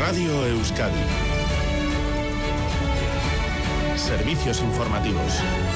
Radio Euskadi. Servicios informativos.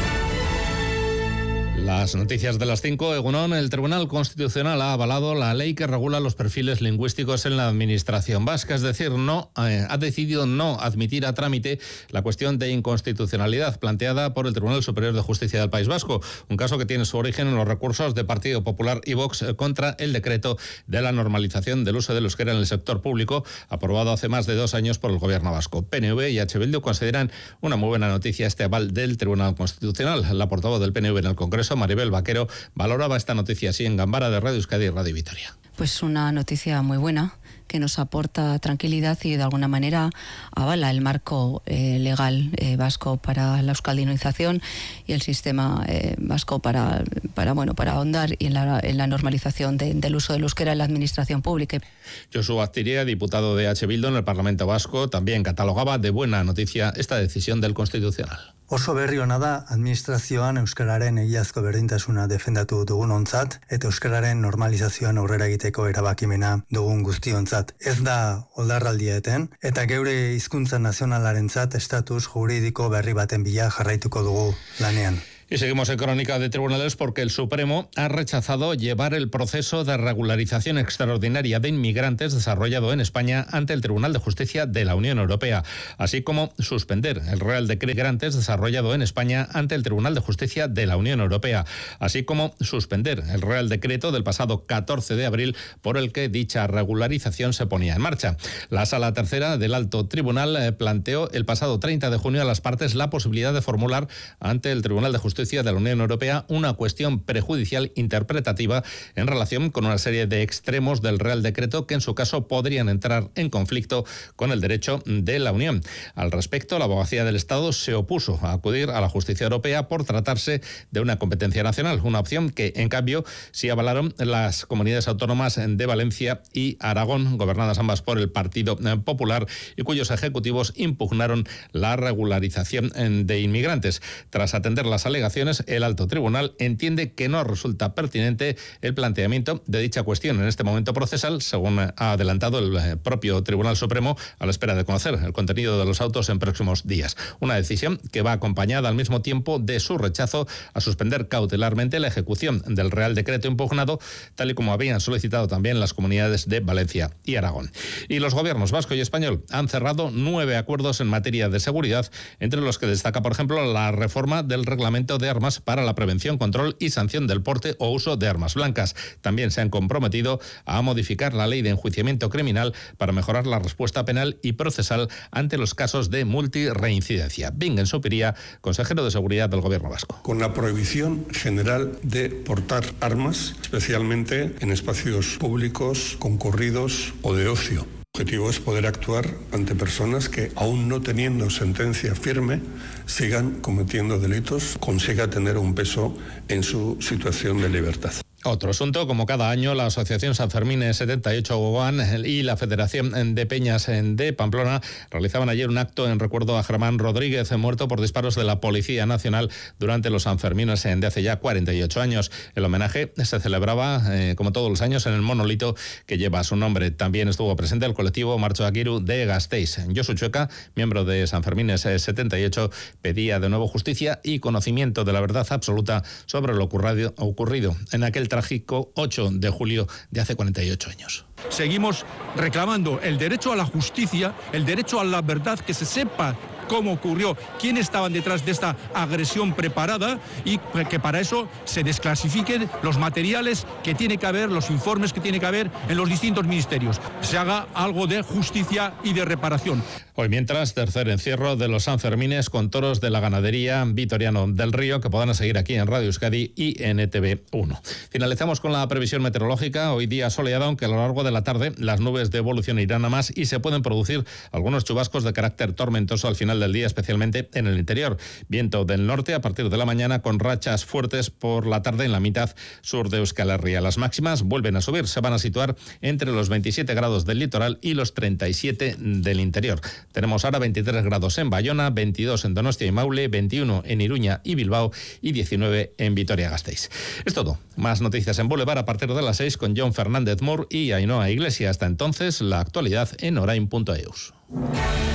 Las noticias de las 5. Egunon, el Tribunal Constitucional ha avalado la ley que regula los perfiles lingüísticos en la administración vasca, es decir, ha decidido no admitir a trámite la cuestión de inconstitucionalidad planteada por el Tribunal Superior de Justicia del País Vasco, un caso que tiene su origen en los recursos de Partido Popular y Vox contra el decreto de la normalización del uso del euskera en el sector público, aprobado hace más de 2 años por el Gobierno vasco. PNV y H. Bildu consideran una muy buena noticia este aval del Tribunal Constitucional. La portavoz del PNV en el Congreso, Maribel Vaquero, valoraba esta noticia así en Gambara de Radio Euskadi y Radio Vitoria. Pues una noticia muy buena que nos aporta tranquilidad y de alguna manera avala el marco legal vasco para la euskaldinización y el sistema vasco para ahondar y en la normalización del uso del euskera en la administración pública. Josu Aztiria, diputado de H. Bildu en el Parlamento Vasco, también catalogaba de buena noticia esta decisión del Constitucional. Oso berri hona da, administrazioan euskararen egiazko berdintasuna defendatu dugunontzat eta euskararen normalizazioan aurrera egiteko erabakimena dugun guztiontzat. Ez da oldarraldia eten, eta geure hizkuntza nazionalarentzat estatus juridiko berri baten bila jarraituko dugu lanean. Y seguimos en Crónica de Tribunales porque el Supremo ha rechazado llevar el proceso de regularización extraordinaria de inmigrantes desarrollado en España ante el Tribunal de Justicia de la Unión Europea, así como suspender el Real Decreto de Inmigrantes desarrollado en España ante el Tribunal de Justicia de la Unión Europea, así como suspender el Real Decreto del pasado 14 de abril por el que dicha regularización se ponía en marcha. La Sala Tercera del Alto Tribunal planteó el pasado 30 de junio a las partes la posibilidad de formular ante el Tribunal de Justicia de la Unión Europea una cuestión prejudicial interpretativa en relación con una serie de extremos del Real Decreto que en su caso podrían entrar en conflicto con el derecho de la Unión. Al respecto, la Abogacía del Estado se opuso a acudir a la Justicia Europea por tratarse de una competencia nacional, una opción que en cambio sí avalaron las comunidades autónomas de Valencia y Aragón, gobernadas ambas por el Partido Popular y cuyos ejecutivos impugnaron la regularización de inmigrantes. Tras atender las alegaciones, el Alto Tribunal entiende que no resulta pertinente el planteamiento de dicha cuestión en este momento procesal, según ha adelantado el propio Tribunal Supremo a la espera de conocer el contenido de los autos en próximos días. Una decisión que va acompañada al mismo tiempo de su rechazo a suspender cautelarmente la ejecución del Real Decreto impugnado, tal y como habían solicitado también las comunidades de Valencia y Aragón. Y los gobiernos vasco y español han cerrado 9 acuerdos en materia de seguridad, entre los que destaca, por ejemplo, la reforma del reglamento de armas para la prevención, control y sanción del porte o uso de armas blancas. También se han comprometido a modificar la ley de enjuiciamiento criminal para mejorar la respuesta penal y procesal ante los casos de multirreincidencia. Bingen Supiria, consejero de Seguridad del Gobierno vasco. Con la prohibición general de portar armas, especialmente en espacios públicos, concurridos o de ocio. El objetivo es poder actuar ante personas que, aún no teniendo sentencia firme, sigan cometiendo delitos, consiga tener un peso en su situación de libertad. Otro asunto, como cada año, la Asociación San Fermín 78 Gogoan y la Federación de Peñas de Pamplona realizaban ayer un acto en recuerdo a Germán Rodríguez, muerto por disparos de la Policía Nacional durante los Sanfermines de hace ya 48 años. El homenaje se celebraba, como todos los años, en el monolito que lleva su nombre. También estuvo presente el colectivo Marcho Aguiru de Gasteiz. Josu Chueca, miembro de San Fermines 78, pedía de nuevo justicia y conocimiento de la verdad absoluta sobre lo ocurrido en aquel trágico 8 de julio de hace 48 años. Seguimos reclamando el derecho a la justicia, el derecho a la verdad, que se sepa cómo ocurrió, quiénes estaban detrás de esta agresión preparada y que para eso se desclasifiquen los materiales que tiene que haber, los informes que tiene que haber en los distintos ministerios. Se haga algo de justicia y de reparación. Hoy mientras, tercer encierro de los Sanfermines con toros de la ganadería Vitoriano del Río, que podrán seguir aquí en Radio Euskadi y en ETV1. Finalizamos con la previsión meteorológica. Hoy día soleado, aunque a lo largo de la tarde las nubes de evolución irán a más y se pueden producir algunos chubascos de carácter tormentoso al final del día, especialmente en el interior. Viento del norte a partir de la mañana con rachas fuertes por la tarde en la mitad sur de Euskal Herria. Las máximas vuelven a subir, se van a situar entre los 27 grados del litoral y los 37 del interior. Tenemos ahora 23 grados en Bayona, 22 en Donostia y Maule, 21 en Iruña y Bilbao y 19 en Vitoria-Gasteiz. Es todo. Más noticias en Boulevard a partir de las 6 con John Fernández Moore y Ainhoa Iglesias. Hasta entonces, la actualidad en orain.eus.